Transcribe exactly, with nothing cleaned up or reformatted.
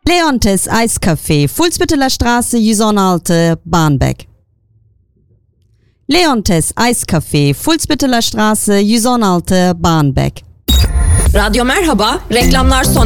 Leontes Eiscafé, Fuhlsbütteler Straße, Jüsonalte, Barnbeck. Leontes Eiscafé, Fuhlsbütteler Straße, Jüsonalte, Barnbeck. Radyo Merhaba, reklamlar sona